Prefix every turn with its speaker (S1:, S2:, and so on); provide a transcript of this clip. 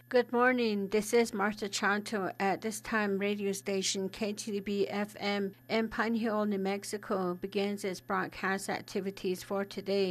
S1: Good morning. This is Martha Chanto. At this time, radio station KTB FM in Pine Hill, New Mexico begins its broadcast activities for today,